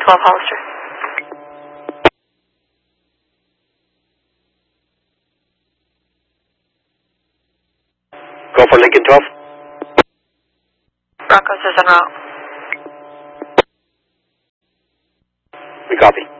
12 Hollister. Go for Lincoln 12. Broncos is en route. We copy.